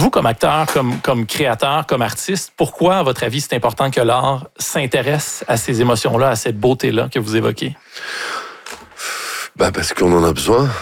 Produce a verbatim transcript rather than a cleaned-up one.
vous, comme acteur, comme, comme créateur, comme artiste, pourquoi, à votre avis, c'est important que l'art s'intéresse à ces émotions-là, à cette beauté-là que vous évoquez? Bah parce qu'on en a besoin.